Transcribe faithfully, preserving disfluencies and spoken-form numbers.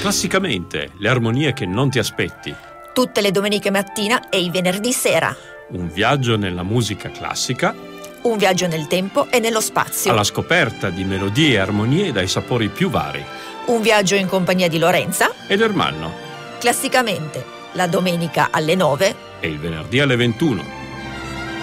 Classicamente, le armonie che non ti aspetti. Tutte le domeniche mattina e i venerdì sera. Un viaggio nella musica classica. Un viaggio nel tempo e nello spazio. Alla scoperta di melodie e armonie dai sapori più vari. Un viaggio in compagnia di Lorenza ed Ermanno. Classicamente, la domenica alle nove e il venerdì alle ventuno.